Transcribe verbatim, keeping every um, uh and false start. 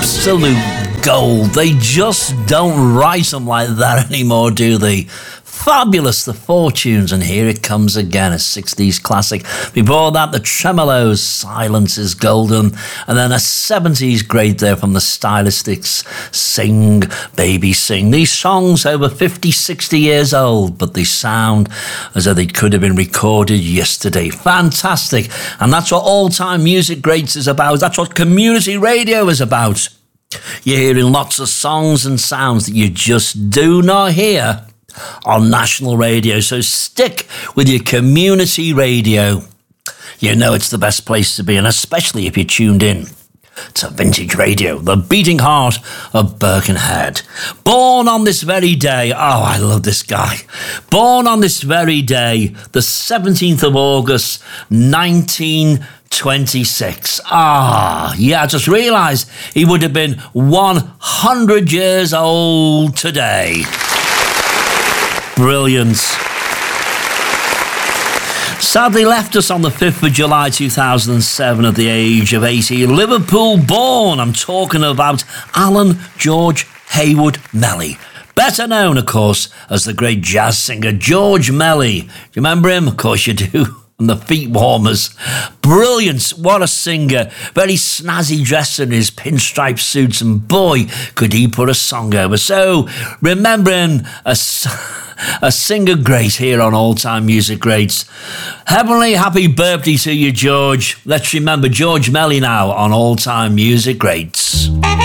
absolute gold. They just don't write them like that anymore, do they? Fabulous, the Fortunes, and here it comes again, a sixties classic. Before that, the Tremolos, Silence is Golden, and then a seventies great there from the Stylistics, Sing, Baby Sing. These songs over fifty, sixty years old, but they sound as though they could have been recorded yesterday. Fantastic, and that's what all-time music greats is about. That's what community radio is about. You're hearing lots of songs and sounds that you just do not hear on national radio, so stick with your community radio. You know it's the best place to be, and especially if you're tuned in to Vintage Radio, the beating heart of Birkenhead. Born on this very day, oh, I love this guy. Born on this very day, the seventeenth of August, nineteen twenty-six. Ah, yeah, I just realised he would have been one hundred years old today. Brilliant. Sadly left us on the fifth of July two thousand seven at the age of eighty. Liverpool born. I'm talking about Alan George Heywood Melly. Better known, of course, as the great jazz singer George Melly. Do you remember him? Of course you do. And the Feet Warmers. Brilliant. What a singer. Very snazzy dressed in his pinstripe suits, and boy, could he put a song over. So, remembering a, a singer great here on All Time Music Greats. Heavenly happy birthday to you, George. Let's remember George Melly now on All Time Music Greats.